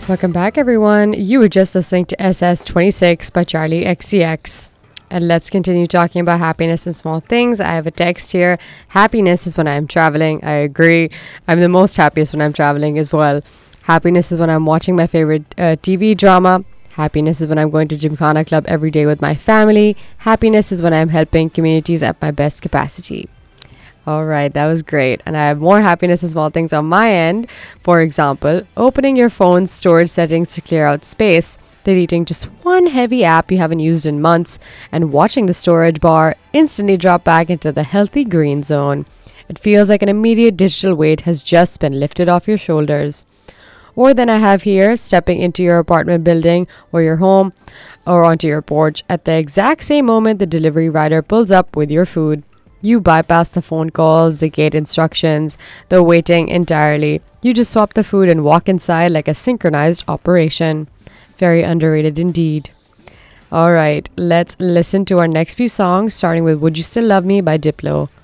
Welcome back, everyone. You were just listening to SS26 by Charlie XCX. And let's continue talking about happiness and small things. I have a text here. Happiness is when I'm traveling. I agree. I'm the most happiest when I'm traveling as well. Happiness is when I'm watching my favorite TV drama. Happiness is when I'm going to Gymkhana Club every day with my family. Happiness is when I'm helping communities at my best capacity. All right, that was great. And I have more happiness and small things on my end. For example, opening your phone's storage settings to clear out space, deleting just one heavy app you haven't used in months, and watching the storage bar instantly drop back into the healthy green zone. It feels like an immediate digital weight has just been lifted off your shoulders. Or then I have here, stepping into your apartment building or your home or onto your porch at the exact same moment the delivery rider pulls up with your food. You bypass the phone calls, the gate instructions, the waiting entirely. You just swap the food and walk inside like a synchronized operation. Very underrated indeed. All right, let's listen to our next few songs, starting with Would You Still Love Me by Diplo.